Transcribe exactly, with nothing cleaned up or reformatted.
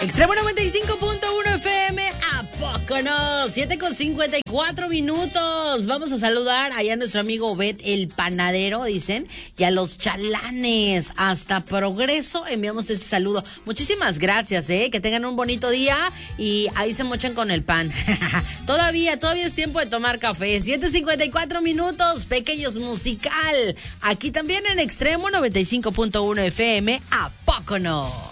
Extremo noventa y cinco punto uno F M, ¿a poco no? siete con cincuenta y cuatro minutos. Vamos a saludar allá a nuestro amigo Obed, el panadero, dicen, y a los chalanes. Hasta Progreso enviamos ese saludo. Muchísimas gracias, ¿eh? Que tengan un bonito día y ahí se mochan con el pan. todavía, todavía es tiempo de tomar café. siete cincuenta y cuatro minutos, Pequeños Musical. Aquí también en Extremo noventa y cinco punto uno F M, ¿a poco no?